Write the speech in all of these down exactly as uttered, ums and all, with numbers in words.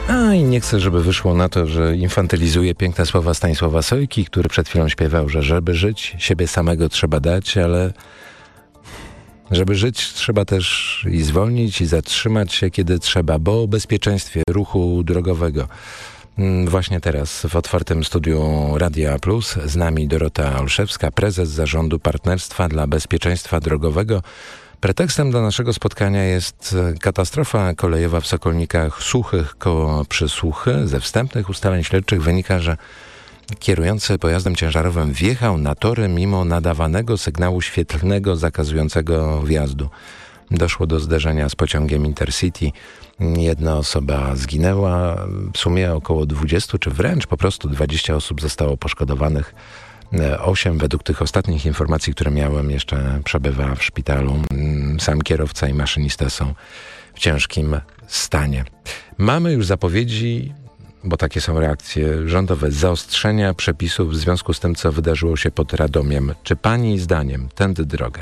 A i nie chcę, żeby wyszło na to, że infantylizuję piękne słowa Stanisława Sojki, który przed chwilą śpiewał, że żeby żyć, siebie samego trzeba dać, ale żeby żyć, trzeba też i zwolnić, i zatrzymać się, kiedy trzeba, bo o bezpieczeństwie ruchu drogowego. Właśnie teraz w otwartym studiu Radia Plus z nami Dorota Olszewska, prezes Zarządu Partnerstwa dla Bezpieczeństwa Drogowego. Pretekstem dla naszego spotkania jest katastrofa kolejowa w Sokolnikach Suchych koło Przysłuchy. Ze wstępnych ustaleń śledczych wynika, że kierujący pojazdem ciężarowym wjechał na tory mimo nadawanego sygnału świetlnego zakazującego wjazdu. Doszło do zderzenia z pociągiem Intercity. Jedna osoba zginęła, w sumie około dwadzieścia, czy wręcz po prostu dwadzieścia osób zostało poszkodowanych. Osiem według tych ostatnich informacji, które miałem, jeszcze przebywa w szpitalu. Sam kierowca i maszynista są w ciężkim stanie. Mamy już zapowiedzi, bo takie są reakcje rządowe, zaostrzenia przepisów w związku z tym, co wydarzyło się pod Radomiem. Czy pani zdaniem tędy droga?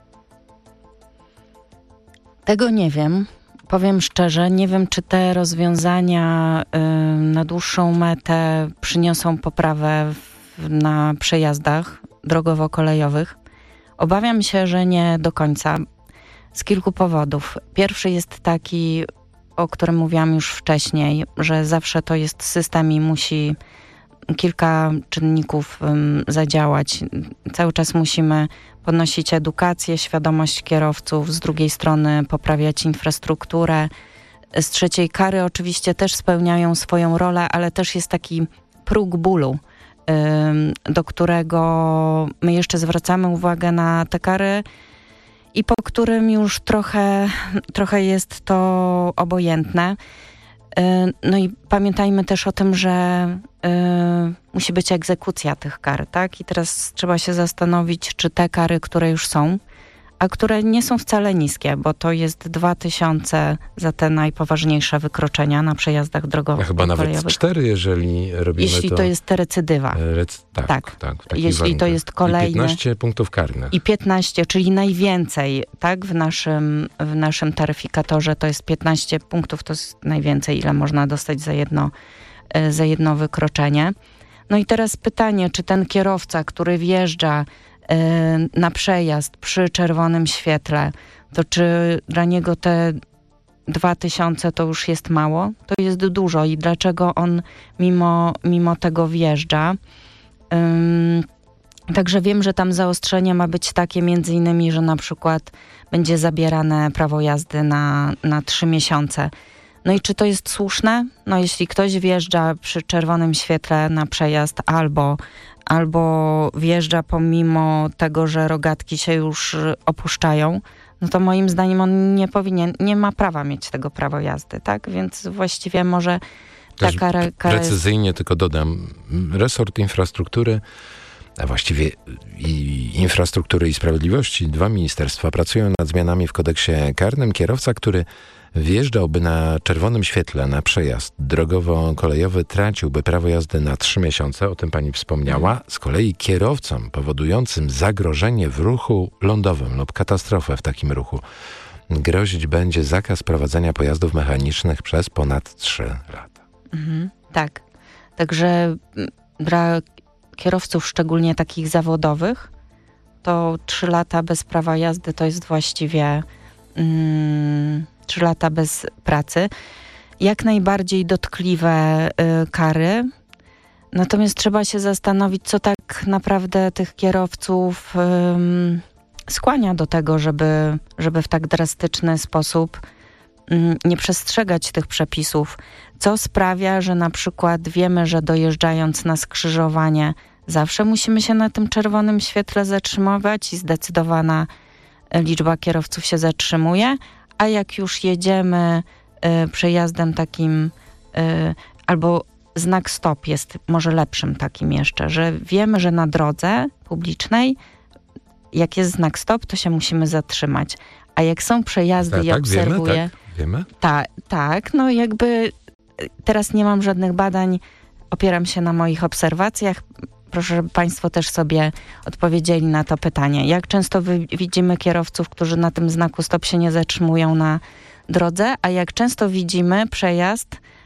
Tego nie wiem. Powiem szczerze, nie wiem, czy te rozwiązania y, na dłuższą metę przyniosą poprawę w, na przejazdach drogowo-kolejowych. Obawiam się, że nie do końca. Z kilku powodów. Pierwszy jest taki, o którym mówiłam już wcześniej, że zawsze to jest system i musi kilka czynników um, zadziałać. Cały czas musimy podnosić edukację, świadomość kierowców, z drugiej strony poprawiać infrastrukturę. Z trzeciej, kary oczywiście też spełniają swoją rolę, ale też jest taki próg bólu, um, do którego my jeszcze zwracamy uwagę na te kary i po którym już trochę, trochę jest to obojętne. No i pamiętajmy też o tym, że y, musi być egzekucja tych kar, tak? I teraz trzeba się zastanowić, czy te kary, które już są, a które nie są wcale niskie, bo to jest dwa tysiące za te najpoważniejsze wykroczenia na przejazdach drogowych. Chyba nawet cztery, jeżeli robimy Jeśli to... to jest recydywa. Rec... Tak, tak. tak Jeśli warunkach. To jest kolejny... I piętnaście punktów karnych. I piętnaście, czyli najwięcej, tak? W naszym, w naszym taryfikatorze to jest piętnaście punktów, to jest najwięcej, ile można dostać za jedno, za jedno wykroczenie. No i teraz pytanie, czy ten kierowca, który wjeżdża na przejazd przy czerwonym świetle, to czy dla niego te dwa tysiące to już jest mało? To jest dużo i dlaczego on mimo, mimo tego wjeżdża? Um, także wiem, że tam zaostrzenie ma być takie między innymi, że na przykład będzie zabierane prawo jazdy na, na trzy miesiące. No i czy to jest słuszne? No jeśli ktoś wjeżdża przy czerwonym świetle na przejazd albo albo wjeżdża pomimo tego, że rogatki się już opuszczają, no to moim zdaniem on nie powinien, nie ma prawa mieć tego prawa jazdy, tak? Więc właściwie może ta kara... kara precyzyjnie jest... tylko dodam, resort infrastruktury, a właściwie i infrastruktury i sprawiedliwości, dwa ministerstwa pracują nad zmianami w kodeksie karnym. Kierowca, który wjeżdżałby na czerwonym świetle na przejazd drogowo-kolejowy, traciłby prawo jazdy na trzy miesiące, o tym pani wspomniała. Z kolei kierowcom powodującym zagrożenie w ruchu lądowym lub katastrofę w takim ruchu grozić będzie zakaz prowadzenia pojazdów mechanicznych przez ponad trzy lata. Mhm, tak. Także dla kierowców, szczególnie takich zawodowych, to trzy lata bez prawa jazdy to jest właściwie... Mm, trzy lata bez pracy. Jak najbardziej dotkliwe y, kary. Natomiast trzeba się zastanowić, co tak naprawdę tych kierowców y, skłania do tego, żeby, żeby w tak drastyczny sposób y, nie przestrzegać tych przepisów. Co sprawia, że na przykład wiemy, że dojeżdżając na skrzyżowanie zawsze musimy się na tym czerwonym świetle zatrzymywać i zdecydowana liczba kierowców się zatrzymuje, a jak już jedziemy y, przejazdem takim, y, albo znak stop jest może lepszym takim jeszcze, że wiemy, że na drodze publicznej, jak jest znak stop, to się musimy zatrzymać. A jak są przejazdy tak, i tak, obserwuję... Wiemy, tak, wiemy. Ta, tak, no jakby teraz nie mam żadnych badań, opieram się na moich obserwacjach. Proszę, żeby państwo też sobie odpowiedzieli na to pytanie. Jak często wy, widzimy kierowców, którzy na tym znaku stop się nie zatrzymują na drodze, a jak często widzimy przejazd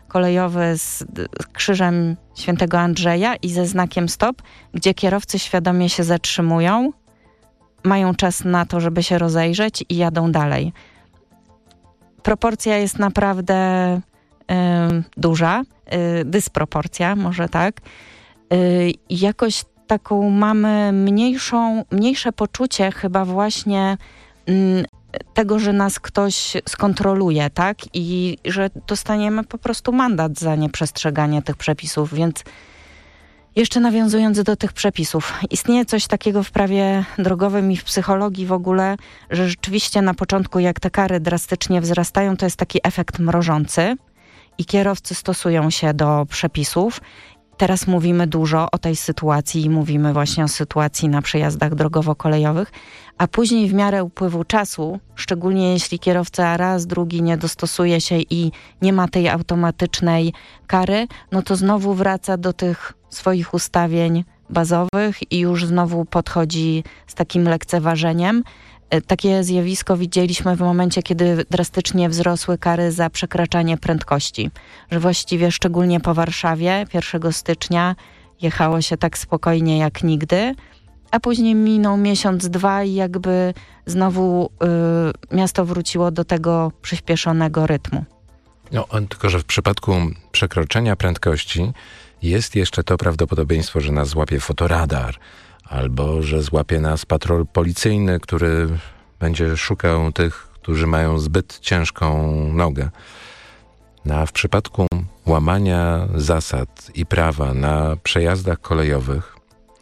kolejowy z, z krzyżem Świętego Andrzeja i ze znakiem stop, gdzie kierowcy świadomie się zatrzymują, mają czas na to, żeby się rozejrzeć i jadą dalej. Proporcja jest naprawdę y, duża, y, dysproporcja, może tak. Y, jakoś taką mamy mniejszą, mniejsze poczucie chyba właśnie y, tego, że nas ktoś skontroluje, tak? I że dostaniemy po prostu mandat za nieprzestrzeganie tych przepisów, więc jeszcze nawiązując do tych przepisów, istnieje coś takiego w prawie drogowym i w psychologii w ogóle, że rzeczywiście na początku jak te kary drastycznie wzrastają, to jest taki efekt mrożący i kierowcy stosują się do przepisów. Teraz mówimy dużo o tej sytuacji i mówimy właśnie o sytuacji na przejazdach drogowo-kolejowych, a później w miarę upływu czasu, szczególnie jeśli kierowca raz, drugi nie dostosuje się i nie ma tej automatycznej kary, no to znowu wraca do tych swoich ustawień bazowych i już znowu podchodzi z takim lekceważeniem. Takie zjawisko widzieliśmy w momencie, kiedy drastycznie wzrosły kary za przekraczanie prędkości. Że właściwie szczególnie po Warszawie pierwszego stycznia jechało się tak spokojnie jak nigdy, a później minął miesiąc, dwa i jakby znowu y, miasto wróciło do tego przyspieszonego rytmu. No, tylko że w przypadku przekroczenia prędkości jest jeszcze to prawdopodobieństwo, że nas złapie fotoradar, albo że złapie nas patrol policyjny, który będzie szukał tych, którzy mają zbyt ciężką nogę. No, a w przypadku łamania zasad i prawa na przejazdach kolejowych,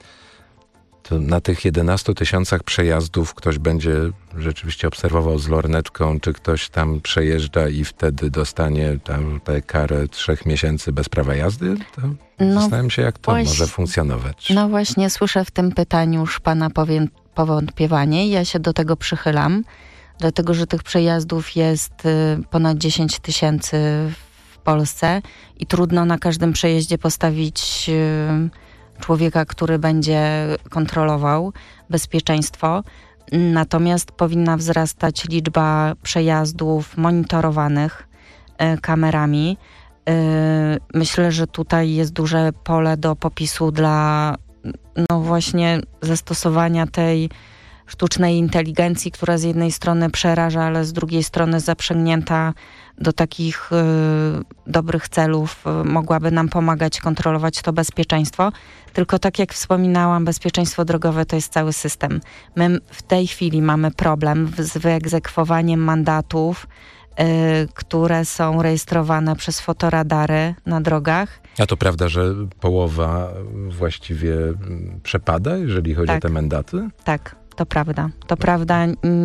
to na tych jedenastu tysiącach przejazdów ktoś będzie rzeczywiście obserwował z lornetką, czy ktoś tam przejeżdża i wtedy dostanie tam tę karę trzech miesięcy bez prawa jazdy? To no zastanawiam się, jak to właśnie może funkcjonować. No właśnie, słyszę w tym pytaniu już pana powiem, powątpiewanie i ja się do tego przychylam, dlatego że tych przejazdów jest y, ponad dziesięć tysięcy w Polsce i trudno na każdym przejeździe postawić y, człowieka, który będzie kontrolował bezpieczeństwo. Natomiast powinna wzrastać liczba przejazdów monitorowanych y, kamerami. Y, myślę, że tutaj jest duże pole do popisu dla no właśnie zastosowania tej sztucznej inteligencji, która z jednej strony przeraża, ale z drugiej strony zaprzęgnięta do takich y, dobrych celów y, mogłaby nam pomagać kontrolować to bezpieczeństwo. Tylko tak jak wspominałam, bezpieczeństwo drogowe to jest cały system. My w tej chwili mamy problem z wyegzekwowaniem mandatów, y, które są rejestrowane przez fotoradary na drogach. A to prawda, że połowa właściwie przepada, jeżeli chodzi tak. o te mandaty? Tak, to prawda. To prawda.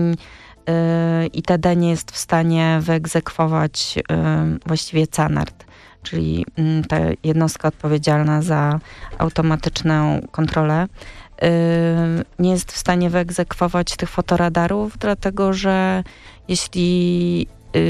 I T D nie jest w stanie wyegzekwować właściwie CANARD, czyli ta jednostka odpowiedzialna za automatyczną kontrolę. Nie jest w stanie wyegzekwować tych fotoradarów, dlatego że jeśli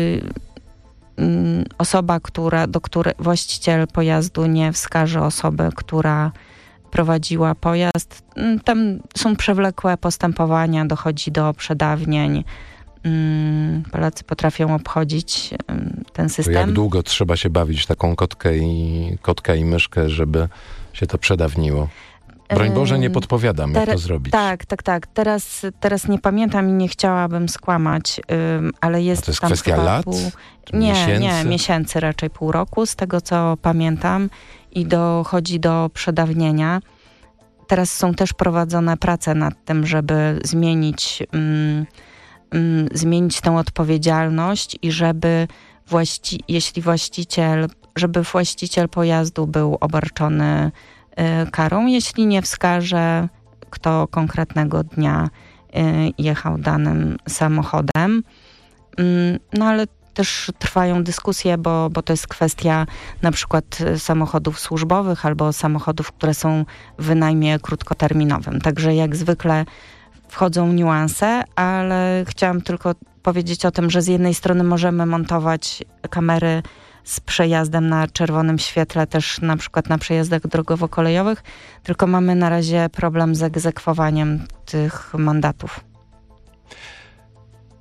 osoba, która, do której właściciel pojazdu nie wskaże osoby, która prowadziła pojazd, tam są przewlekłe postępowania, dochodzi do przedawnień. Polacy potrafią obchodzić ten system. To jak długo trzeba się bawić w taką kotkę i, kotka i myszkę, żeby się to przedawniło? Broń Boże, nie podpowiadam, Ter- jak to zrobić. Tak, tak, tak. Teraz, teraz nie pamiętam i nie chciałabym skłamać, ym, ale jest, to jest tam kwestia lat? Pół... Nie, miesięcy? nie, miesięcy, raczej pół roku, z tego co pamiętam, i dochodzi do przedawnienia. Teraz są też prowadzone prace nad tym, żeby zmienić, ym, ym, zmienić tę odpowiedzialność i żeby właści- jeśli właściciel, żeby właściciel pojazdu był obarczony karą, jeśli nie wskaże, kto konkretnego dnia jechał danym samochodem. No ale też trwają dyskusje, bo, bo to jest kwestia na przykład samochodów służbowych albo samochodów, które są w wynajmie krótkoterminowym. Także jak zwykle wchodzą niuanse, ale chciałam tylko powiedzieć o tym, że z jednej strony możemy montować kamery z przejazdem na czerwonym świetle, też na przykład na przejazdach drogowo-kolejowych, tylko mamy na razie problem z egzekwowaniem tych mandatów.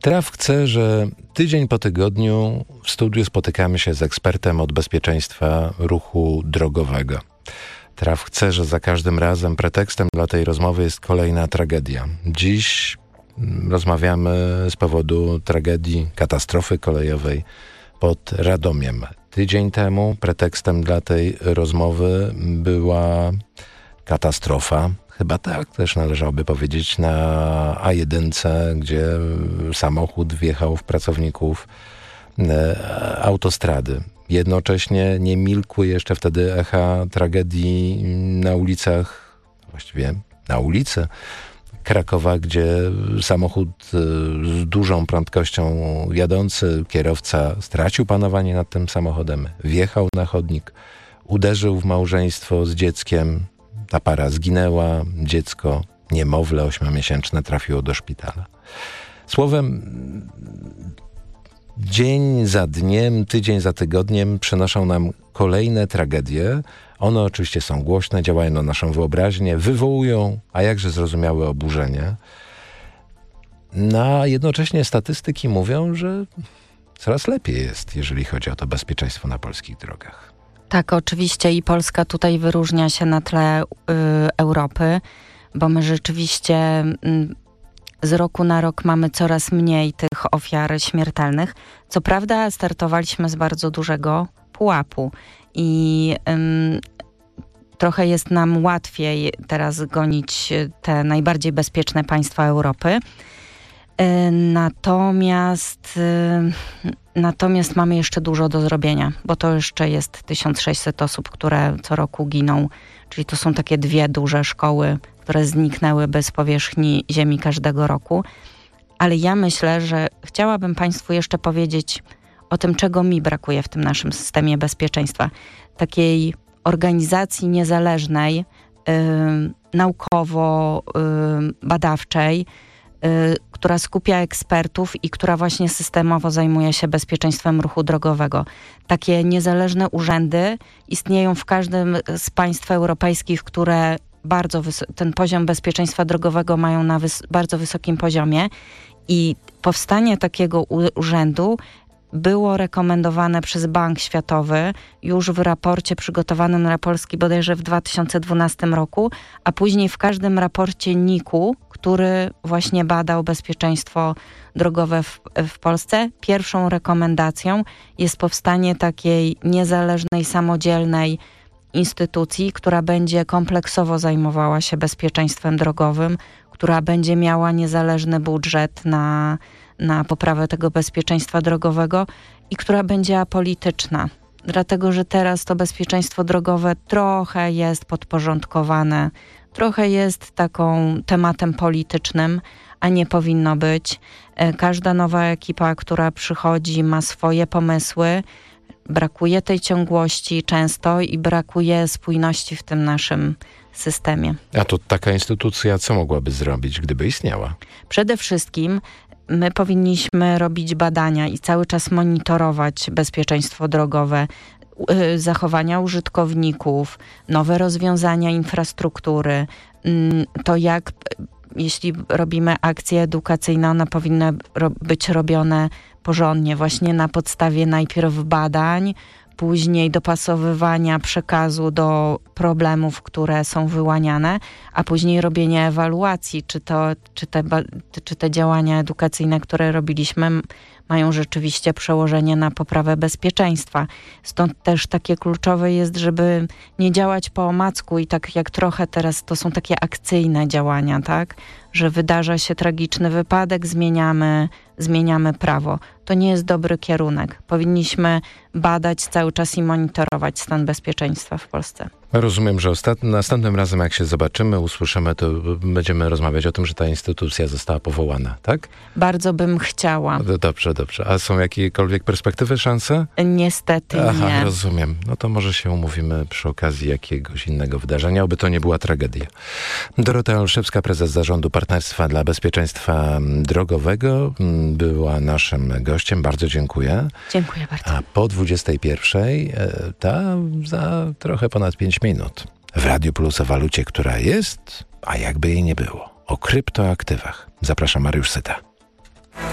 Traf chce, że tydzień po tygodniu w studiu spotykamy się z ekspertem od bezpieczeństwa ruchu drogowego. Traf chce, że za każdym razem pretekstem dla tej rozmowy jest kolejna tragedia. Dziś rozmawiamy z powodu tragedii, katastrofy kolejowej pod Radomiem. Tydzień temu pretekstem dla tej rozmowy była katastrofa, chyba tak też należałoby powiedzieć, na A jeden, gdzie samochód wjechał w pracowników e, autostrady. Jednocześnie nie milkły jeszcze wtedy echa tragedii na ulicach, właściwie na ulicy Krakowa, gdzie samochód z dużą prędkością jadący, kierowca stracił panowanie nad tym samochodem, wjechał na chodnik, uderzył w małżeństwo z dzieckiem, ta para zginęła, dziecko, niemowlę ośmiomiesięczne trafiło do szpitala. Słowem, dzień za dniem, tydzień za tygodniem przynoszą nam kolejne tragedie. One oczywiście są głośne, działają na naszą wyobraźnię, wywołują, a jakże zrozumiałe oburzenie. No, a jednocześnie statystyki mówią, że coraz lepiej jest, jeżeli chodzi o to bezpieczeństwo na polskich drogach. Tak, oczywiście i Polska tutaj wyróżnia się na tle y, Europy, bo my rzeczywiście y, z roku na rok mamy coraz mniej tych ofiar śmiertelnych. Co prawda startowaliśmy z bardzo dużego pułapu i y, trochę jest nam łatwiej teraz gonić te najbardziej bezpieczne państwa Europy. Natomiast, natomiast mamy jeszcze dużo do zrobienia, bo to jeszcze jest tysiąc sześćset osób, które co roku giną, czyli to są takie dwie duże szkoły, które zniknęły bez powierzchni ziemi każdego roku. Ale ja myślę, że chciałabym Państwu jeszcze powiedzieć o tym, czego mi brakuje w tym naszym systemie bezpieczeństwa. Takiej organizacji niezależnej, yy, naukowo-badawczej, yy, która skupia ekspertów i która właśnie systemowo zajmuje się bezpieczeństwem ruchu drogowego. Takie niezależne urzędy istnieją w każdym z państw europejskich, które bardzo wys- ten poziom bezpieczeństwa drogowego mają na wys- bardzo wysokim poziomie i powstanie takiego u- urzędu było rekomendowane przez Bank Światowy już w raporcie przygotowanym na Polski bodajże w dwa tysiące dwunastym roku, a później w każdym raporcie N I K-u, który właśnie badał bezpieczeństwo drogowe w, w Polsce. Pierwszą rekomendacją jest powstanie takiej niezależnej, samodzielnej instytucji, która będzie kompleksowo zajmowała się bezpieczeństwem drogowym, która będzie miała niezależny budżet na, na poprawę tego bezpieczeństwa drogowego i która będzie apolityczna. Dlatego, że teraz to bezpieczeństwo drogowe trochę jest podporządkowane, trochę jest taką tematem politycznym, a nie powinno być. Każda nowa ekipa, która przychodzi, ma swoje pomysły. Brakuje tej ciągłości często i brakuje spójności w tym naszym systemie. A to taka instytucja co mogłaby zrobić, gdyby istniała? Przede wszystkim my powinniśmy robić badania i cały czas monitorować bezpieczeństwo drogowe, zachowania użytkowników, nowe rozwiązania infrastruktury. To jak, jeśli robimy akcje edukacyjne, one powinny ro- być robione porządnie, właśnie na podstawie najpierw badań, później dopasowywania przekazu do problemów, które są wyłaniane, a później robienie ewaluacji, czy, to, czy, te, czy te działania edukacyjne, które robiliśmy, mają rzeczywiście przełożenie na poprawę bezpieczeństwa. Stąd też takie kluczowe jest, żeby nie działać po omacku i tak jak trochę teraz to są takie akcyjne działania, tak? Że wydarza się tragiczny wypadek, zmieniamy, zmieniamy prawo. To nie jest dobry kierunek. Powinniśmy badać cały czas i monitorować stan bezpieczeństwa w Polsce. Rozumiem, że ostat... następnym razem jak się zobaczymy, usłyszymy, to będziemy rozmawiać o tym, że ta instytucja została powołana, tak? Bardzo bym chciała. Dobrze, dobrze. A są jakiekolwiek perspektywy, szanse? Niestety Aha, nie. rozumiem. No to może się umówimy przy okazji jakiegoś innego wydarzenia, oby to nie była tragedia. Dorota Olszewska, prezes Zarządu Partnerstwa dla Bezpieczeństwa Drogowego, była naszym gościem. Bardzo dziękuję. Dziękuję bardzo. A po dwudziestej pierwszej, ta za trochę ponad pięć minut, w Radiu Plus o walucie, która jest, a jakby jej nie było, o kryptoaktywach. Zapraszam, Mariusz Syta.